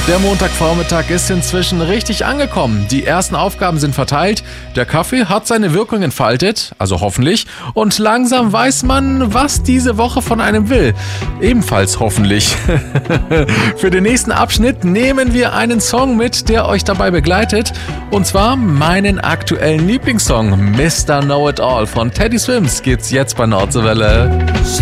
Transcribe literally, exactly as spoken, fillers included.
Der Montagvormittag ist inzwischen richtig angekommen. Die ersten Aufgaben sind verteilt, der Kaffee hat seine Wirkung entfaltet, also hoffentlich, und langsam weiß man, was diese Woche von einem will. Ebenfalls hoffentlich. Für den nächsten Abschnitt nehmen wir einen Song mit, der euch dabei begleitet, und zwar meinen aktuellen Lieblingssong Mister Know-It-All von Teddy Swims geht's jetzt bei Nordseewelle.